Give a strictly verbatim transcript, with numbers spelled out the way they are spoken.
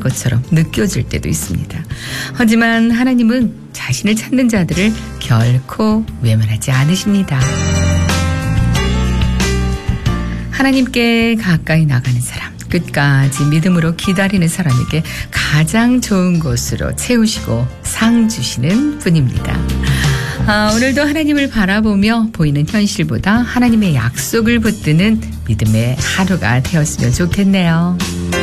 것처럼 느껴질 때도 있습니다. 하지만 하나님은 자신을 찾는 자들을 결코 외면하지 않으십니다. 하나님께 가까이 나가는 사람, 끝까지 믿음으로 기다리는 사람에게 가장 좋은 곳으로 채우시고 상 주시는 분입니다. 아, 오늘도 하나님을 바라보며 보이는 현실보다 하나님의 약속을 붙드는 믿음의 하루가 되었으면 좋겠네요.